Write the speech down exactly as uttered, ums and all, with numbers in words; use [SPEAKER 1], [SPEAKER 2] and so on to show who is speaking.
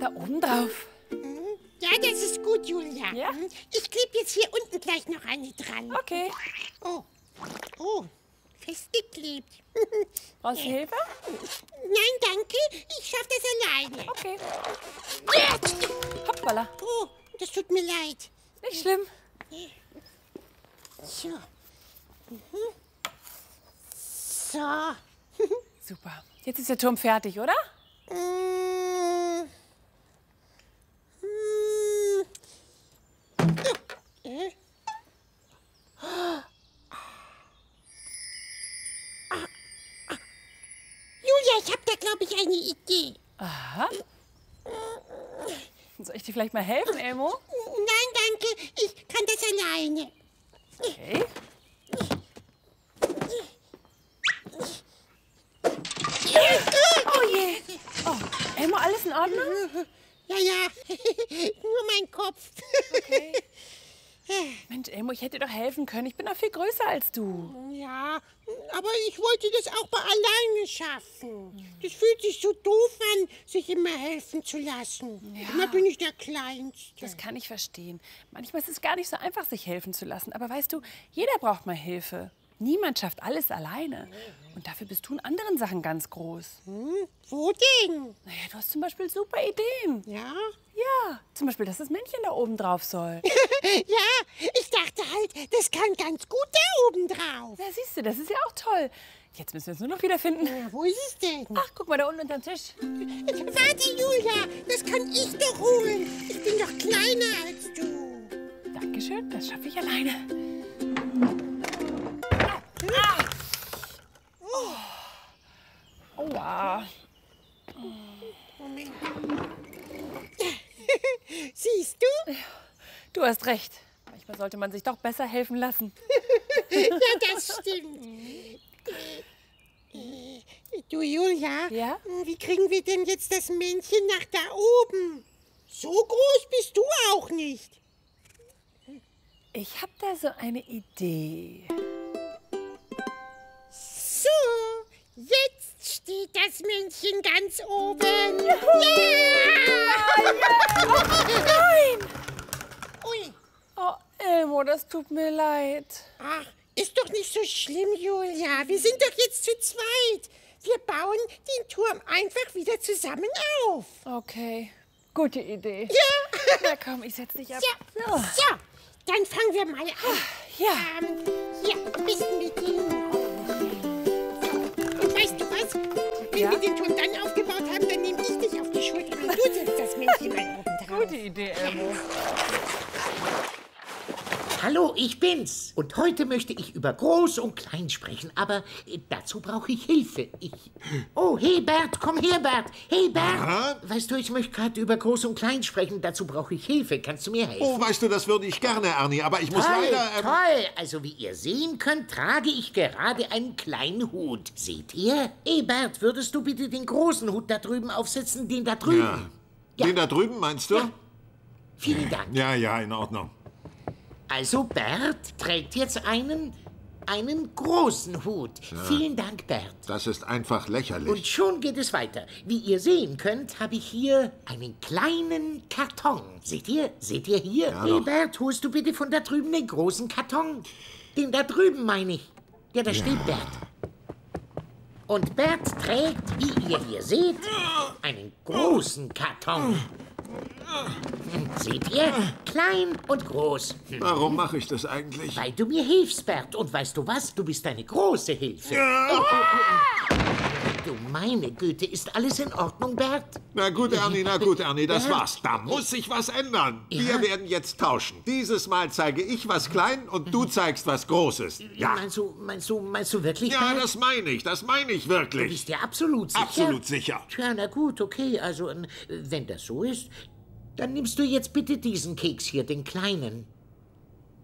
[SPEAKER 1] Da oben drauf.
[SPEAKER 2] Ja, das ist gut, Julia.
[SPEAKER 1] Ja?
[SPEAKER 2] Ich klebe jetzt hier unten gleich noch eine dran.
[SPEAKER 1] Okay.
[SPEAKER 2] Oh, oh, festgeklebt.
[SPEAKER 1] Brauchst du Hilfe?
[SPEAKER 2] Nein, danke, ich schaffe das alleine.
[SPEAKER 1] Okay.
[SPEAKER 2] Jetzt.
[SPEAKER 1] Hoppala.
[SPEAKER 2] Oh, das tut mir leid.
[SPEAKER 1] Nicht schlimm.
[SPEAKER 2] So. Mhm. So.
[SPEAKER 1] Super. Jetzt ist der Turm fertig, oder?
[SPEAKER 2] Mm. Mm. Äh? Julia, ich habe da, glaube ich, eine Idee.
[SPEAKER 1] Aha. Soll ich dir vielleicht mal helfen, Elmo?
[SPEAKER 2] Nein, danke, ich kann das alleine.
[SPEAKER 1] Okay. Oh je. Oh, Elmo, alles in Ordnung?
[SPEAKER 2] Ja, ja, nur mein Kopf.
[SPEAKER 1] Okay. Mensch, Elmo, ich hätte dir doch helfen können. Ich bin doch viel größer als du.
[SPEAKER 2] Ja, aber ich wollte das auch mal alleine schaffen. Das fühlt sich so doof an, sich immer helfen zu lassen.
[SPEAKER 1] Ja.
[SPEAKER 2] Immer bin ich der Kleinste.
[SPEAKER 1] Das kann ich verstehen. Manchmal ist es gar nicht so einfach, sich helfen zu lassen. Aber weißt du, jeder braucht mal Hilfe. Niemand schafft alles alleine. Und dafür bist du in anderen Sachen ganz groß.
[SPEAKER 2] Hm, wo denn?
[SPEAKER 1] Naja, du hast zum Beispiel super Ideen.
[SPEAKER 2] Ja?
[SPEAKER 1] Ja, zum Beispiel, dass das Männchen da oben drauf soll.
[SPEAKER 2] Ja, ich dachte halt, das kann ganz gut da oben drauf.
[SPEAKER 1] Ja, siehst du, das ist ja auch toll. Jetzt müssen wir es nur noch wiederfinden.
[SPEAKER 2] Ja, wo ist es denn?
[SPEAKER 1] Ach, guck mal, da unten unterm Tisch.
[SPEAKER 2] Warte, Julia, das kann ich doch holen. Ich bin doch kleiner als du.
[SPEAKER 1] Dankeschön, das schaffe ich alleine. Aua.
[SPEAKER 2] Moment. Siehst du?
[SPEAKER 1] Du hast recht. Manchmal sollte man sich doch besser helfen lassen.
[SPEAKER 2] Ja, das stimmt. Äh, du, Julia,
[SPEAKER 1] Ja?
[SPEAKER 2] wie kriegen wir denn jetzt das Männchen nach da oben? So groß bist du auch nicht.
[SPEAKER 1] Ich habe da so eine Idee.
[SPEAKER 2] So, jetzt steht das Männchen ganz oben. Ja!
[SPEAKER 1] Nein!
[SPEAKER 2] Ui.
[SPEAKER 1] Oh, Elmo, das tut mir leid.
[SPEAKER 2] Ach, ist doch nicht so schlimm, Julia. Wir sind doch jetzt zu zweit. Wir bauen den Turm einfach wieder zusammen auf.
[SPEAKER 1] Okay, gute Idee.
[SPEAKER 2] Ja.
[SPEAKER 1] Na komm, ich setz dich ab.
[SPEAKER 2] Ja.
[SPEAKER 1] So.
[SPEAKER 2] So, dann fangen wir mal an.
[SPEAKER 1] Ja.
[SPEAKER 2] Ähm, hier, ein bisschen mit dem. Und weißt du was? Wenn
[SPEAKER 1] Ja?
[SPEAKER 2] wir den Turm dann aufgebaut haben, dann nehme ich dich auf die Schulter und du setzt das Männchen mal oben drauf.
[SPEAKER 1] Gute Idee, Elmo.
[SPEAKER 3] Hallo, ich bin's. Und heute möchte ich über Groß und Klein sprechen, aber äh, dazu brauche ich Hilfe. Ich... Oh, hey Bert, komm her, Bert. Hey Bert.
[SPEAKER 4] Aha.
[SPEAKER 3] Weißt du, ich möchte gerade über Groß und Klein sprechen, dazu brauche ich Hilfe. Kannst du mir helfen?
[SPEAKER 4] Oh, weißt du, das würde ich gerne, Ernie, aber ich muss
[SPEAKER 3] Toll,
[SPEAKER 4] leider... ähm,
[SPEAKER 3] toll. Also wie ihr sehen könnt, trage ich gerade einen kleinen Hut. Seht ihr? Hey Bert, würdest du bitte den großen Hut da drüben aufsetzen, den da drüben?
[SPEAKER 4] Ja.
[SPEAKER 3] Ja.
[SPEAKER 4] Den da drüben, meinst du?
[SPEAKER 3] Ja. Vielen Dank.
[SPEAKER 4] Ja, ja, in Ordnung.
[SPEAKER 3] Also Bert trägt jetzt einen, einen großen Hut. Vielen Dank, Bert.
[SPEAKER 4] Das ist einfach lächerlich.
[SPEAKER 3] Und schon geht es weiter. Wie ihr sehen könnt, habe ich hier einen kleinen Karton. Seht ihr? Seht ihr hier?
[SPEAKER 4] Ja,
[SPEAKER 3] hey
[SPEAKER 4] doch.
[SPEAKER 3] Bert, holst du bitte von da drüben den großen Karton? Den da drüben meine ich. Ja, da steht Bert. Und Bert trägt, wie ihr hier seht, einen großen Karton. Seht ihr? Klein und groß.
[SPEAKER 4] Warum mache ich das eigentlich?
[SPEAKER 3] Weil du mir hilfst, Bert. Und weißt du was? Du bist eine große Hilfe. Du meine Güte, ist alles in Ordnung, Bert?
[SPEAKER 4] Na gut, Ernie, na gut, Ernie, das
[SPEAKER 3] Bert?
[SPEAKER 4] war's. Da muss sich was ändern.
[SPEAKER 3] Ja.
[SPEAKER 4] Wir werden jetzt tauschen. Dieses Mal zeige ich was klein und du zeigst was Großes. Ja.
[SPEAKER 3] Meinst du, meinst du, meinst du wirklich,
[SPEAKER 4] Ja,
[SPEAKER 3] Bert?
[SPEAKER 4] das meine ich, das meine ich
[SPEAKER 3] Du
[SPEAKER 4] wirklich.
[SPEAKER 3] bist ja absolut sicher.
[SPEAKER 4] Absolut sicher.
[SPEAKER 3] Tja, na gut, okay. Also, ähm, wenn das so ist, dann nimmst du jetzt bitte diesen Keks hier, den kleinen.